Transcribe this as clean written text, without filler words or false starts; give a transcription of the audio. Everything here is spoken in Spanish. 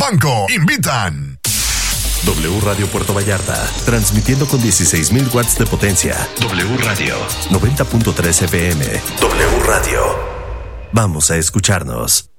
Banco invitan. W Radio Puerto Vallarta, transmitiendo con 16,000 watts de potencia. W Radio 90.3 FM. W Radio. Vamos a escucharnos.